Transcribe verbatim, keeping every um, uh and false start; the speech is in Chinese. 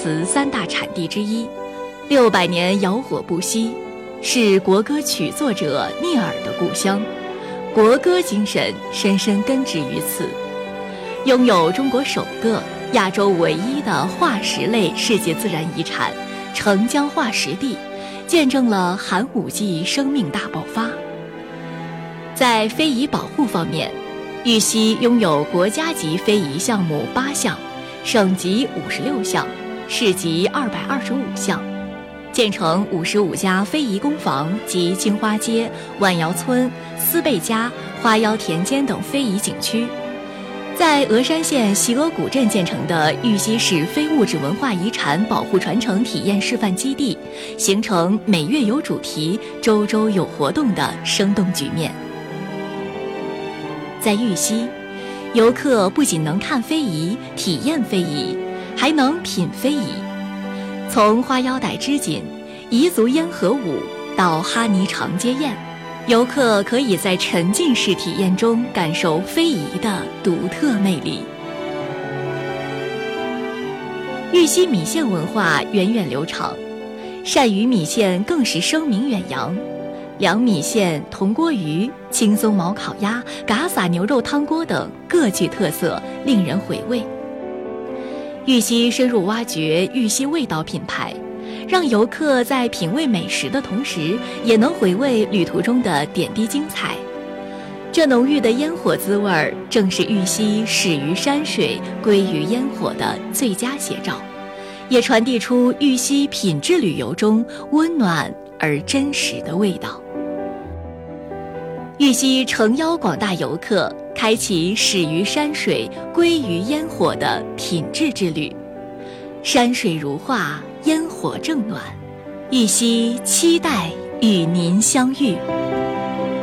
瓷三大产地之一，六百年窑火不息，是国歌曲作者聂耳的故乡，国歌精神深深根植于此。拥有中国首个、亚洲唯一的化石类世界自然遗产澄江化石地，见证了寒武纪生命大爆发。在非遗保护方面，玉溪拥有国家级非遗项目八项，省级五十六项，市级二百二十五项，建成五十五家非遗工坊及青花街、万窑村、思贝家、花腰田间等非遗景区。在峨山县习峨古镇建成的玉溪市非物质文化遗产保护传承体验示范基地，形成每月有主题、周周有活动的生动局面。在玉溪，游客不仅能看非遗、体验非遗，还能品非遗。从花腰带织锦、彝族烟盒舞到哈尼长街宴，游客可以在沉浸式体验中感受非遗的独特魅力。玉溪米线文化源远流长，鳝鱼米线更是声名远扬。凉米线、铜锅鱼、青松毛烤鸭、嘎撒牛肉汤锅等各具特色，令人回味。玉溪深入挖掘玉溪味道品牌，让游客在品味美食的同时，也能回味旅途中的点滴精彩。这浓郁的烟火滋味，正是玉溪始于山水、归于烟火的最佳写照，也传递出玉溪品质旅游中温暖而真实的味道。玉溪诚邀广大游客开启始于山水、归于烟火的品质之旅。山水如画，烟火正暖，玉溪期待与您相遇。